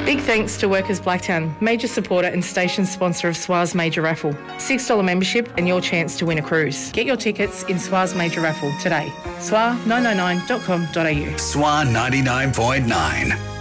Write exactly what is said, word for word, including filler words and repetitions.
Big thanks to Workers Blacktown, major supporter and station sponsor of S W A's Major Raffle. six dollars membership and your chance to win a cruise. Get your tickets in S W A's Major Raffle today. S W A nine nine nine dot com dot a u. S W A ninety-nine point nine.